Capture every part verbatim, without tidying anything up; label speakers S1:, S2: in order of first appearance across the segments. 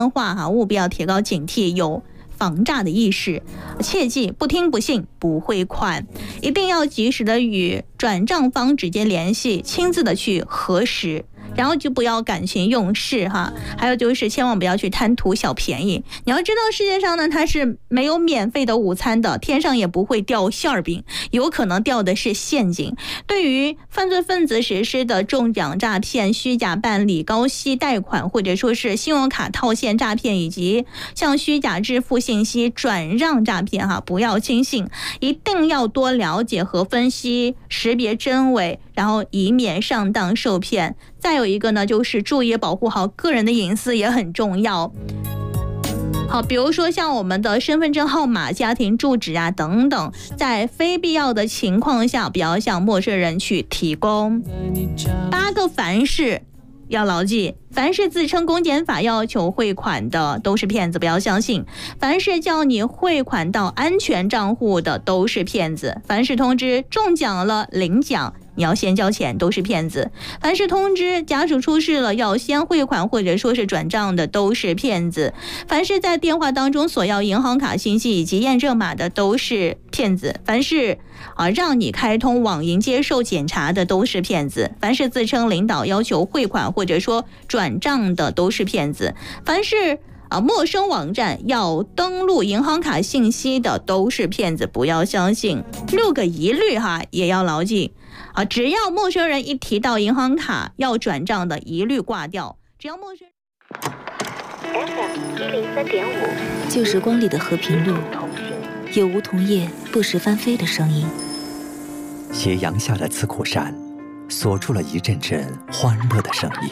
S1: 话哈，务必要提高警惕，有防诈的意识，切记不听不信不汇款，一定要及时的与转账方直接联系，亲自的去核实。然后就不要感情用事哈，还有就是千万不要去贪图小便宜。你要知道世界上呢，它是没有免费的午餐的，天上也不会掉馅饼，有可能掉的是陷阱。对于犯罪分子实施的中奖诈骗、虚假办理高息贷款，或者说是信用卡套现诈骗，以及像虚假支付信息转让诈骗哈，不要轻信，一定要多了解和分析，识别真伪，然后以免上当受骗。再有一个呢，就是注意保护好个人的隐私也很重要。好，比如说像我们的身份证号码、家庭住址啊等等，在非必要的情况下，不要向陌生人去提供。八个凡是要牢记，凡是自称公检法要求汇款的都是骗子，不要相信；凡是叫你汇款到安全账户的都是骗子；凡是通知中奖了领奖你要先交钱都是骗子；凡是通知家属出事了要先汇款或者说是转账的都是骗子；凡是在电话当中索要银行卡信息以及验证码的都是骗子；凡是啊让你开通网银接受检查的都是骗子；凡是自称领导要求汇款或者说转账的都是骗子；凡是啊陌生网站要登录银行卡信息的都是骗子，不要相信。六个一律哈也要牢记啊，只要陌生人一提到银行卡要转账的，一律挂掉。只要陌生人
S2: F M 一零三点五，
S3: 旧时光里的和平路，有梧桐叶不时翻飞的声音。
S4: 斜阳下的刺口山，锁住了一阵阵欢乐的声音。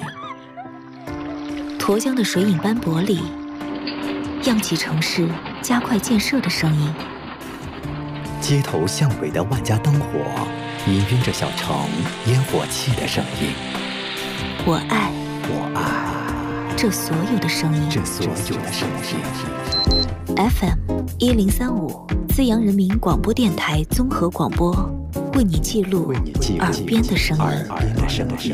S3: 沱江的水影斑驳里，漾起城市加快建设的声音。
S4: 街头巷尾的万家灯火，氤氲着小城烟火气的声音。
S3: 我爱，
S4: 我爱
S3: 这所有的声音，
S4: 这所有的声音。
S3: F M 一零三五，资阳人民广播电台综合广播，为你记录耳边的声音。
S4: 耳边的声音。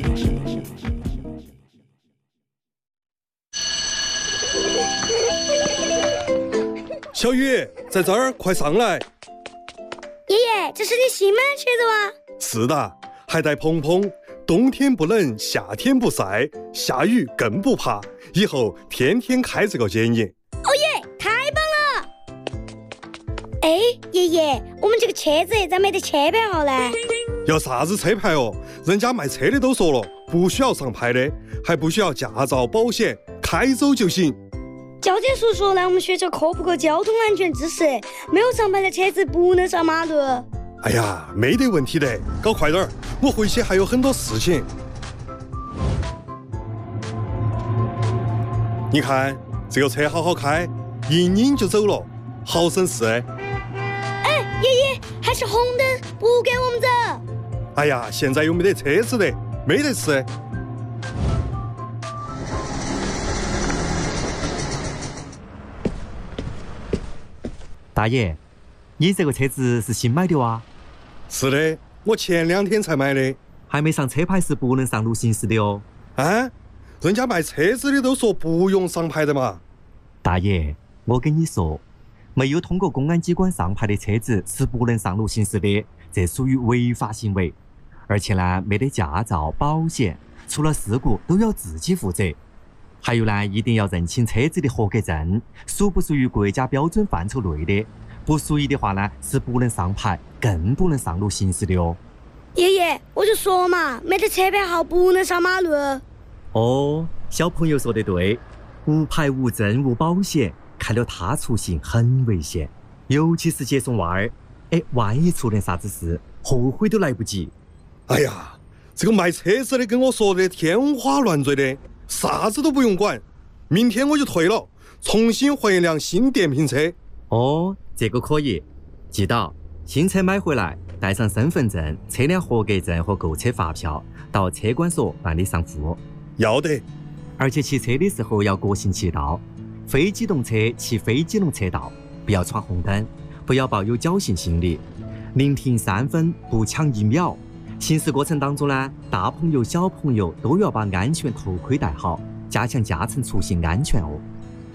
S5: 小雨，在这儿，快上来！
S6: 爷爷，这是你新买的车子吗？
S5: 是的，还带蓬蓬，冬天不冷，夏天不晒，下雨更不怕，以后天天开这个剪影。
S6: 哦耶，太棒了！哎，爷爷，我们这个车子咋没得车牌号呢？
S5: 要啥子车牌哦？人家卖车的都说了，不需要上牌的，还不需要驾照、保险，开走就行。
S6: 交警叔叔来我们学校科普个交通安全知识，没有上牌的车子不能上马路。
S5: 哎呀，没得问题的，搞快点儿，我回去还有很多事情。你看这个车好好开，一拧就走了，好省事。
S6: 哎，爷爷，还是红灯，不给我们走。
S5: 哎呀，现在又没得车子的，没得吃。
S7: 大爷，你这个车子是新买的哇？
S5: 是的，我前两天才买的。
S7: 还没上车牌是不能上路行驶的哦。
S5: 啊，人家卖车子的都说不用上牌的嘛。
S7: 大爷，我跟你说，没有通过公安机关上牌的车子是不能上路行驶的，这属于违法行为。而且呢，没得驾照、保险，出了事故都要自己负责。还有呢，一定要认清车子的合格证，属不属于国家标准范畴内的，不属于的话呢，是不能上牌，更不能上路行驶的哦。
S6: 爷爷，我就说嘛，没得车牌号不能上马路。
S7: 哦，小朋友说得对，无牌无证无保险，开了他出行很危险，尤其是接送娃儿，哎，万一出点啥子事，后悔都来不及。
S5: 哎呀，这个卖车子的跟我说的天花乱坠的，啥子都不用管，明天我就退了，重新换一辆新电瓶车。
S7: 哦，这个可以，记到新车买回来，带上身份证、车辆合格证和购车发票，到车管所办理上户。
S5: 要得。
S7: 而且骑车的时候要国行骑道，非机动车骑非机动车道，不要闯红灯，不要抱有侥幸心理，宁停三分不抢一秒。行驶过程当中呢，大朋友小朋友都要把安全头盔戴好，加强驾乘出行安全哦。